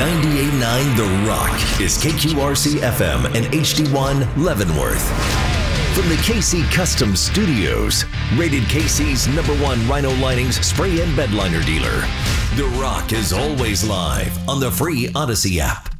98.9 The Rock is KQRC FM and HD1 Leavenworth. From the KC Custom Studios, rated KC's #1 Rhino Linings spray and bed liner dealer, The Rock is always live on the free Odyssey app.